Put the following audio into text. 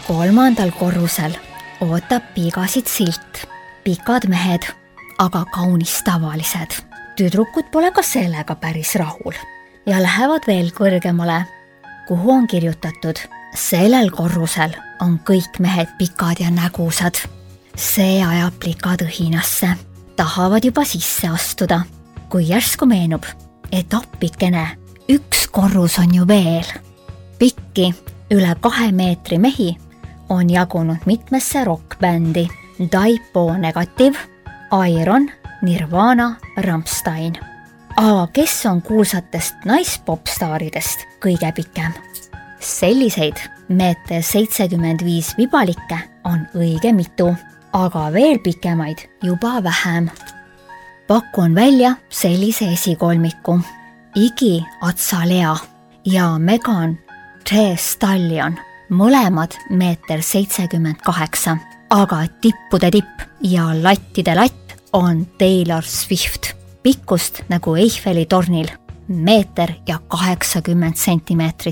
3. korrusel ootab piigasid silt. Pikad mehed, aga kaunis tavalised. Tüdrukud pole ka sellega päris rahul ja lähevad veel kõrgemale, kuhu on kirjutatud: sellel korrusel on kõik mehed pikad ja nägusad. See ajab plikad õhinasse. Tahavad juba sisse astuda, kui järsku meenub, et appikene, 1 korrus on ju veel. Pikki üle 2 meetri mehi on jagunud mitmesse rockbändi: Daipo Negative, Iron, Nirvana, Rammstein. Aga kes on kuulsatest naispopstaaridest kõige pikem? Selliseid 1,75 meetrit vibalikke on õige mitu, aga veel pikemaid juba vähem. Pakun välja sellise esikolmiku: Iggy Azalea ja Megan Thee Stallion, mõlemad 1,78 meetrit, aga tippude tipp ja lattide latt on Taylor Swift, pikkust nagu Eiffeli tornil, 1,80 meetrit.